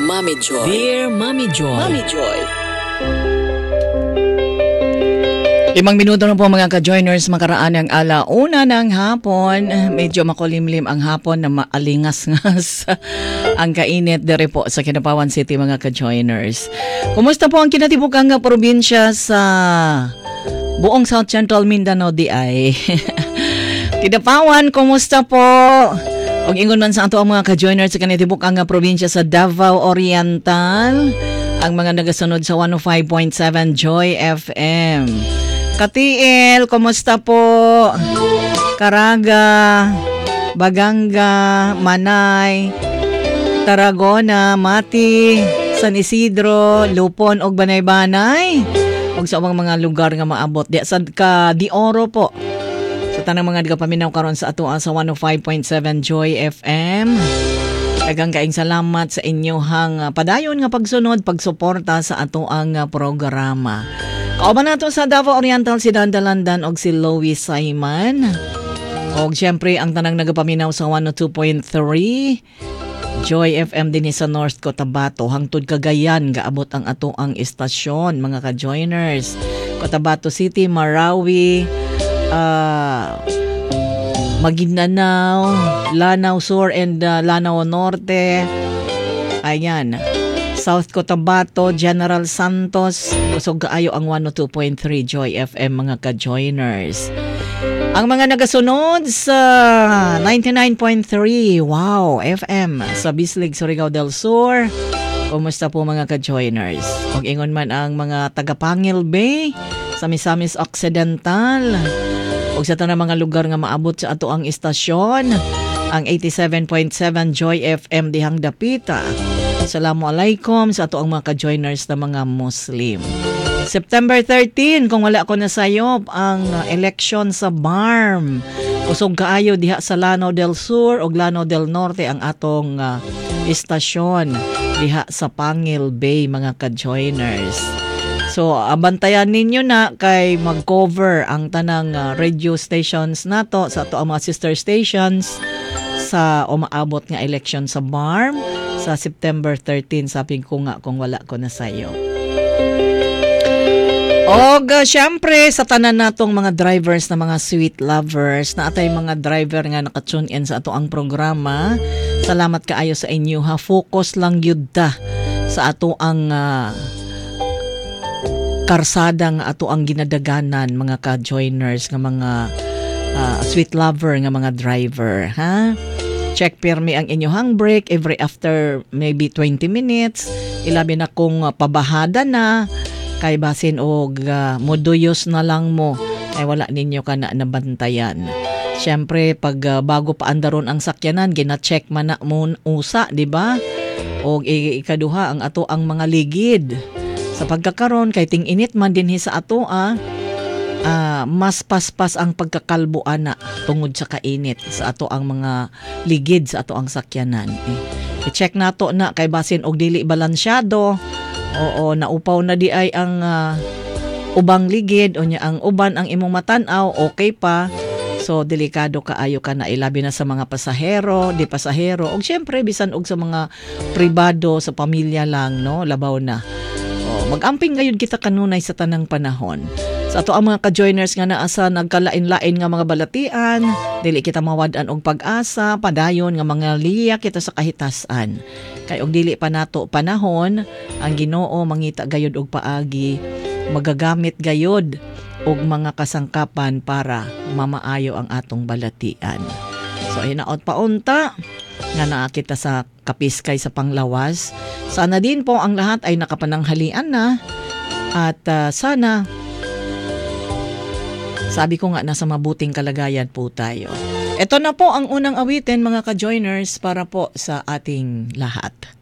Mommy Joy. Dear Mommy Joy. Mommy Joy. 5 minuto na po mga ka-joiners, makaraan ng alauna ng hapon. Medyo makulimlim ang hapon na maalingas-ngas ang kainit dere po sa Kinapawan City mga ka-joiners. Kumusta po ang kinatibukang probinsya sa buong South Central Mindanao di ay? Kinapawan, kumusta po? Og ingon man sa ato ang mga ka-joiners sa kinatibukang probinsya sa Davao Oriental, ang mga nagasunod sa 105.7 Joy FM. Katiil, kumusta po? Caraga, Baganga, Manay, Tarragona, Mati, San Isidro, Lupon ug Banay-Banay. Ug sa mga lugar nga maabot di sad ka Di Oro po. Sa tanang mga nagapaminaw karon sa ato sa 105.7 Joy FM. Daghang kaayong salamat sa inyohang padayon nga pagsunod, pagsuporta sa ato ang programa. Kauban nato sa Davao Oriental si Dandalandan og si Louie Simon. Og syempre ang tanang nagapaminaw sa 102.3 Joy FM din sa North Cotabato hangtod Cagayan gaabot ang ato ang istasyon mga ka-joiners. Cotabato City, Marawi, Maguindanao, Lanao Sur and Lanao Norte. Ayan. South Cotabato, General Santos, kusog kaayo ang 102.3 Joy FM mga ka-joiners. Ang mga nagasunod sa 99.3 Wow FM sa Bislig, Surigao del Sur. Kumusta po mga ka-joiners? Kung ingon man ang mga taga-Pangil Bay, sa Misamis Occidental, o sa tanang mga lugar nga maabot sa ato ang istasyon, ang 87.7 Joy FM dihang Dapita. Assalamualaikum sa ato ang mga ka-joiners na mga Muslim. September 13, kung wala ko nasayop, ang election sa BARM. Usog kaayo diha sa Lanao del Sur o Lanao del Norte ang atong istasyon diha sa Pangil Bay mga ka-joiners. So, abantayan ninyo na kay mag-cover ang tanang radio stations nato sa ato ang mga sister stations sa umaabot nga election sa BARM sa September 13. Sabi ko nga kung wala ko na sayo. Og syempre sa tanan natong mga drivers na mga sweet lovers na atay mga driver nga naka-tune in sa ato ang programa. Salamat kaayo sa inyo ha. Focus lang yun ta sa ato ang karsada nga ato ang ginadaganan mga ka-joiners nga mga sweet lover nga mga driver ha. Check pirmi ang inyong brake every after maybe 20 minutes. Ilabi na kung pabahada na kay basin og moduyos na lang mo ay wala ninyo ka na nabantayan. Siyempre pag bago pa andaron ang sakyanan gina-check man na mo usa, di ba? Og ikaduha ang ato ang mga ligid. Sa pagkakaron kay ting-init man dinhi sa ato mas paspas ang pagkakalbuan na tungod sa kainit sa ato ang mga ligid sa ato ang sakyanan. I-check nato na kay basin og dili balansyado. Oo, naupaw na di ay ang ubang ligid o nya ang uban ang imong matanaw, okay pa. So delikado kaayo ka na ilabi na sa mga pasahero, di pasahero og syempre bisan og sa mga pribado sa pamilya lang no, labaw na. Mag-amping ngayon kita kanunay sa tanang panahon. Sa ato ang mga ka-joiners nga naa sa nagkalain-lain nga mga balatian, dili kita mawad-an og pag-asa, padayon nga mga liya kita sa kahitasan. Kay og dili pa nato panahon, ang Ginoo mangita gayud og paagi, magagamit gayud og mga kasangkapan para mamaayo ang atong balatian. So hinaot pa unta nga naa kita sa kapiskay sa panglawas. Sana din po ang lahat ay nakapananghalian na at sana sabi ko nga nasa mabuting kalagayan po tayo. Ito na po ang unang awitin mga ka-joiners para po sa ating lahat.